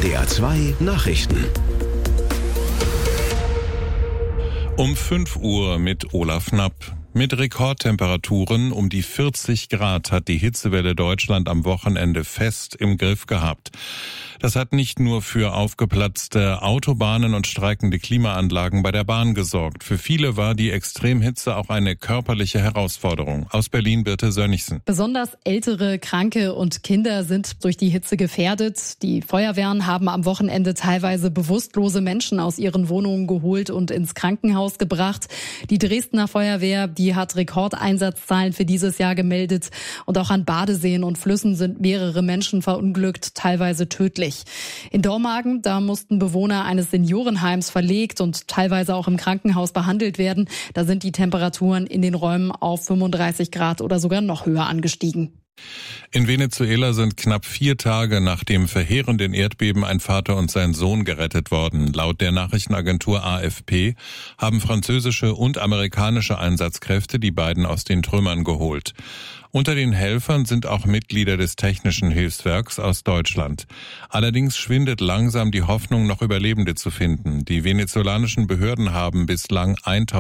NDR 2 Nachrichten. Um 5 Uhr mit Olaf Knapp. Mit Rekordtemperaturen um die 40 Grad hat die Hitzewelle Deutschland am Wochenende fest im Griff gehabt. Das hat nicht nur für aufgeplatzte Autobahnen und streikende Klimaanlagen bei der Bahn gesorgt. Für viele war die Extremhitze auch eine körperliche Herausforderung. Aus Berlin Birte Sönnigsen. Besonders ältere, Kranke und Kinder sind durch die Hitze gefährdet. Die Feuerwehren haben am Wochenende teilweise bewusstlose Menschen aus ihren Wohnungen geholt und ins Krankenhaus gebracht. Die Dresdner Feuerwehr, die hat Rekordeinsatzzahlen für dieses Jahr gemeldet. Und auch an Badeseen und Flüssen sind mehrere Menschen verunglückt, teilweise tödlich. In Dormagen, da mussten Bewohner eines Seniorenheims verlegt und teilweise auch im Krankenhaus behandelt werden. Da sind die Temperaturen in den Räumen auf 35 Grad oder sogar noch höher angestiegen. In Venezuela sind knapp 4 Tage nach dem verheerenden Erdbeben ein Vater und sein Sohn gerettet worden. Laut der Nachrichtenagentur AFP haben französische und amerikanische Einsatzkräfte die beiden aus den Trümmern geholt. Unter den Helfern sind auch Mitglieder des Technischen Hilfswerks aus Deutschland. Allerdings schwindet langsam die Hoffnung, noch Überlebende zu finden. Die venezolanischen Behörden haben bislang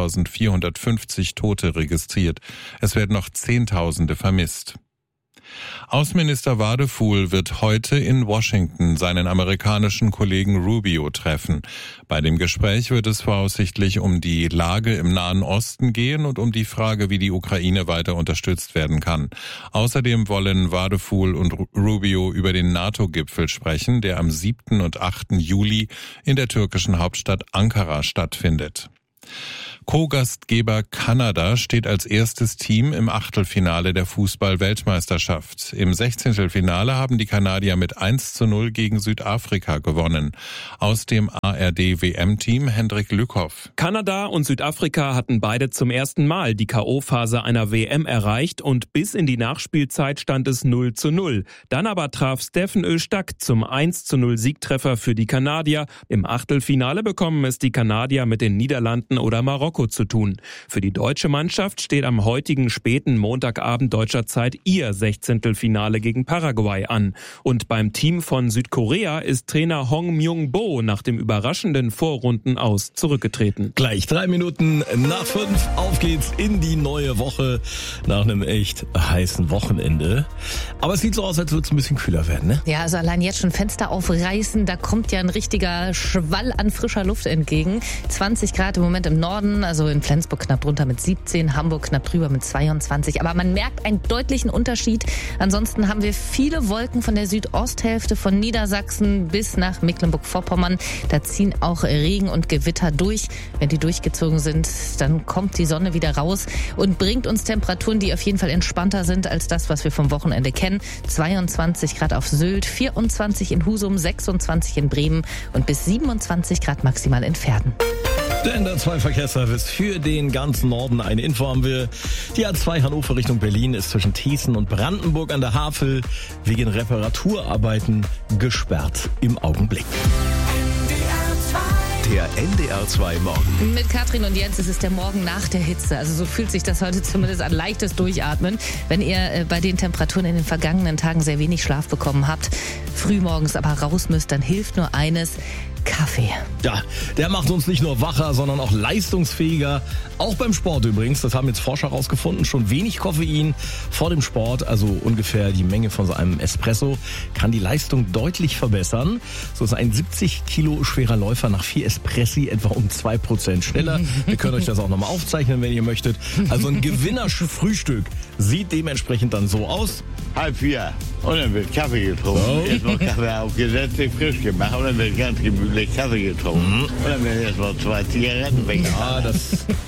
1450 Tote registriert. Es werden noch Zehntausende vermisst. Außenminister Wadefuhl wird heute in Washington seinen amerikanischen Kollegen Rubio treffen. Bei dem Gespräch wird es voraussichtlich um die Lage im Nahen Osten gehen und um die Frage, wie die Ukraine weiter unterstützt werden kann. Außerdem wollen Wadefuhl und Rubio über den NATO-Gipfel sprechen, der am 7. und 8. Juli in der türkischen Hauptstadt Ankara stattfindet. Co-Gastgeber Kanada steht als erstes Team im Achtelfinale der Fußball-Weltmeisterschaft. Im 16. Finale haben die Kanadier mit 1:0 gegen Südafrika gewonnen. Aus dem ARD-WM-Team Hendrik Lückhoff. Kanada und Südafrika hatten beide zum ersten Mal die K.O.-Phase einer WM erreicht und bis in die Nachspielzeit stand es 0:0. Dann aber traf Steffen Öztak zum 1:0 Siegtreffer für die Kanadier. Im Achtelfinale bekommen es die Kanadier mit den Niederlanden oder Marokko zu tun. Für die deutsche Mannschaft steht am heutigen späten Montagabend deutscher Zeit ihr 16. Finale gegen Paraguay an. Und beim Team von Südkorea ist Trainer Hong Myung-bo nach dem überraschenden Vorrundenaus zurückgetreten. Gleich 3 Minuten nach 5. Auf geht's in die neue Woche nach einem echt heißen Wochenende. Aber es sieht so aus, als würde es ein bisschen kühler werden, ne? Ja, also allein jetzt schon Fenster aufreißen, da kommt ja ein richtiger Schwall an frischer Luft entgegen. 20 Grad im Moment im Norden, also in Flensburg knapp drunter mit 17, Hamburg knapp drüber mit 22. Aber man merkt einen deutlichen Unterschied. Ansonsten haben wir viele Wolken von der Südosthälfte von Niedersachsen bis nach Mecklenburg-Vorpommern. Da ziehen auch Regen und Gewitter durch. Wenn die durchgezogen sind, dann kommt die Sonne wieder raus und bringt uns Temperaturen, die auf jeden Fall entspannter sind als das, was wir vom Wochenende kennen. 22 Grad auf Sylt, 24 in Husum, 26 in Bremen und bis 27 Grad maximal in Verden. Der NDR 2 Verkehrsservice für den ganzen Norden. Eine Info haben wir. Die A2 Hannover Richtung Berlin ist zwischen Thießen und Brandenburg an der Havel wegen Reparaturarbeiten gesperrt im Augenblick. Der NDR 2 Morgen. Mit Katrin und Jens ist es der Morgen nach der Hitze. Also so fühlt sich das heute zumindest an. Leichtes Durchatmen. Wenn ihr bei den Temperaturen in den vergangenen Tagen sehr wenig Schlaf bekommen habt, frühmorgens aber raus müsst, dann hilft nur eines: Kaffee. Ja, der macht uns nicht nur wacher, sondern auch leistungsfähiger. Auch beim Sport übrigens. Das haben jetzt Forscher herausgefunden. Schon wenig Koffein vor dem Sport, also ungefähr die Menge von so einem Espresso, kann die Leistung deutlich verbessern. So ist ein 70 Kilo schwerer Läufer nach 4 Espressi etwa um 2% schneller. Wir können euch das auch nochmal aufzeichnen, wenn ihr möchtet. Also ein Gewinnerfrühstück sieht dementsprechend dann so aus. 3:30. Und dann wird Kaffee getrunken. Oh. Erstmal Kaffee aufgesetzt, frisch gemacht. Und dann wird ganz gemütlich Kaffee getrunken. Und dann werden erstmal 2 Zigaretten weg. Ja, das